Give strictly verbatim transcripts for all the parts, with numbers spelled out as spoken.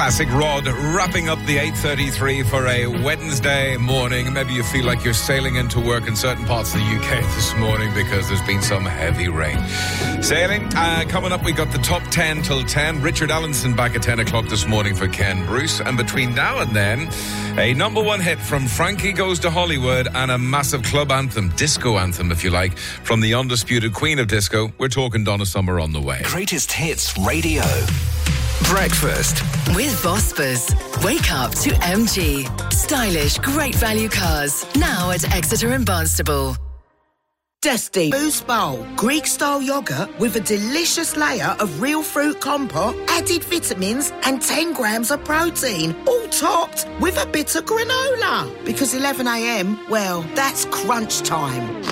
classic. Rod wrapping up the eight thirty-three for a Wednesday morning. Maybe you feel like you're sailing into work in certain parts of the U K this morning because there's been some heavy rain. Sailing. Uh, coming up, we got the top ten till ten. Richard Allenson back at ten o'clock this morning for Ken Bruce. And between now and then, a number one hit from Frankie Goes to Hollywood and a massive club anthem, disco anthem, if you like, from the undisputed queen of disco. We're talking Donna Summer on the way. Greatest Hits Radio. Breakfast with Vospas. Wake up to M G. Stylish, great value cars. Now at Exeter and Barnstable. Dusty Boost Bowl, Greek-style yoghurt with a delicious layer of real fruit compote, added vitamins and ten grams of protein, all topped with a bit of granola. Because eleven a.m, well, that's crunch time.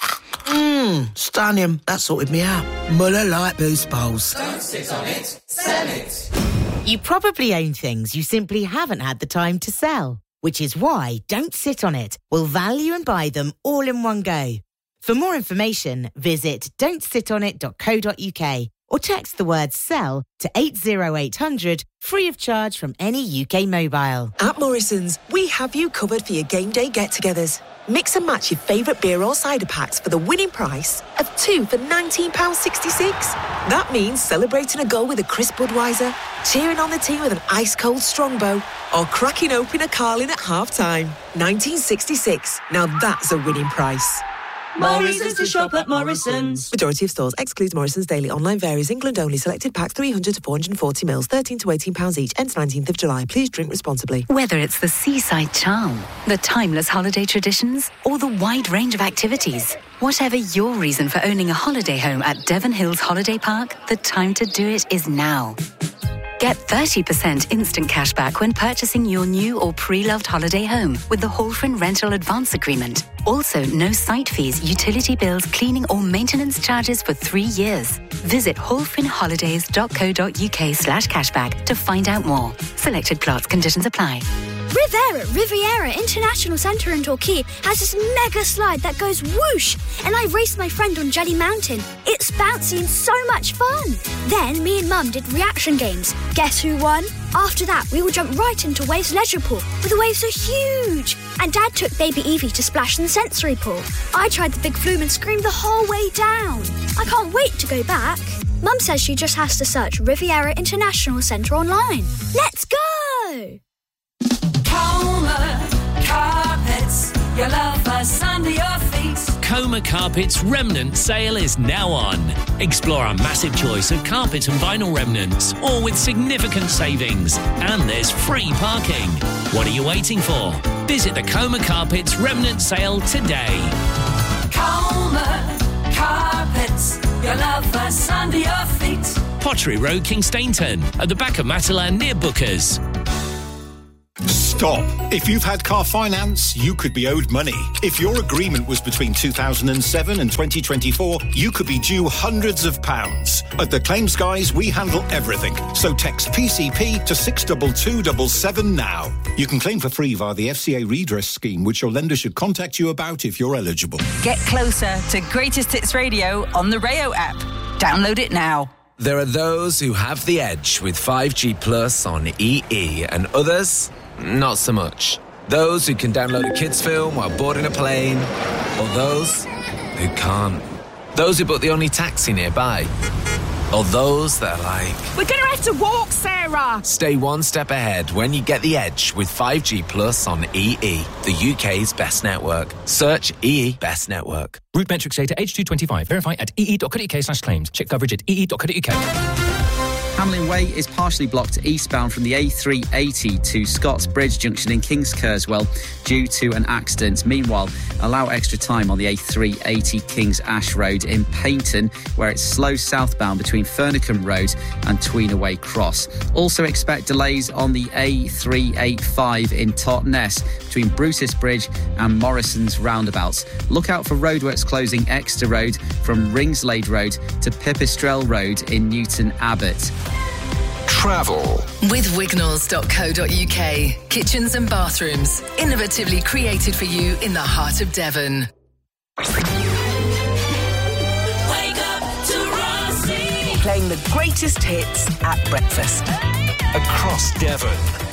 Mmm, stunning. That sorted me out. Muller Light Boost Bowls. Don't sit on it, sell it. You probably own things you simply haven't had the time to sell, which is why Don't Sit On It will value and buy them all in one go. For more information, visit don't sit on it dot co dot uk or text the word SELL to eight oh eight hundred, free of charge from any U K mobile. At Morrison's, we have you covered for your game day get-togethers. Mix and match your favourite beer or cider packs for the winning price of two for nineteen pounds sixty-six. That means celebrating a goal with a crisp Budweiser, cheering on the team with an ice-cold Strongbow, or cracking open a Carling at half-time. nineteen sixty-six. Now that's a winning price. Morrison's to shop at Morrison's. Majority of stores excludes Morrison's daily. Online varies. England only. Selected packs three hundred to four hundred forty mils, thirteen to eighteen pounds each. Ends nineteenth of July. Please drink responsibly. Whether it's the seaside charm, the timeless holiday traditions, or the wide range of activities, whatever your reason for owning a holiday home at Devon Hills Holiday Park, the time to do it is now. Get thirty percent instant cash back when purchasing your new or pre-loved holiday home with the Hallfrin Rental Advance Agreement. Also, no site fees, utility bills, cleaning or maintenance charges for three years. Visit hallfrinholidays dot co dot uk slash cashback to find out more. Selected plots, conditions apply. Rivera Riviera International Centre in Torquay has this mega slide that goes whoosh, and I raced my friend on Jelly Mountain. It's bouncy and so much fun. Then me and Mum did reaction games. Guess who won? After that, we all jumped right into Waves Leisure Pool, where the waves are huge. And Dad took baby Evie to splash in the sensory pool. I tried the big flume and screamed the whole way down. I can't wait to go back. Mum says she just has to search Riviera International Centre online. Let's go! Coma Carpets, your love us under your feet. Coma Carpets remnant sale is now on. Explore our massive choice of carpet and vinyl remnants, all with significant savings. And there's free parking. What are you waiting for? Visit the Coma Carpets remnant sale today. Coma Carpets, your love us under your feet. Pottery Road, Kingstainton, at the back of Matalan near Bookers. Stop. If you've had car finance, you could be owed money. If your agreement was between two thousand seven and twenty twenty-four, you could be due hundreds of pounds. At the Claims Guys, we handle everything. So text P C P to six two two seven seven now. You can claim for free via the F C A redress scheme, which your lender should contact you about if you're eligible. Get closer to Greatest Hits Radio on the Rayo app. Download it now. There are those who have the edge with five G Plus on E E and others, not so much. Those who can download a kids' film while boarding a plane, or those who can't. Those who book the only taxi nearby, or those that are like, we're going to have to walk, Sarah! Stay one step ahead when you get the edge with five G Plus on E E, the U K's best network. Search E E Best Network. Route metrics data H two twenty-five. Verify at ee.co.uk slash claims. Check coverage at ee.co.uk. Hamlin Way is partially blocked eastbound from the A three eighty to Scott's Bridge Junction in Kings Kerswell due to an accident. Meanwhile, allow extra time on the A three eighty Kings Ash Road in Paignton, where it's slow southbound between Fernicombe Road and Tweenaway Cross. Also expect delays on the A three eighty-five in Totnes between Brutus Bridge and Morrison's roundabouts. Look out for roadworks closing Exeter Road from Ringslade Road to Pipistrelle Road in Newton Abbot. Travel with wignalls dot co dot uk. Kitchens and bathrooms, innovatively created for you in the heart of Devon. Wake up to Rossi. Playing the greatest hits at breakfast. across Devon.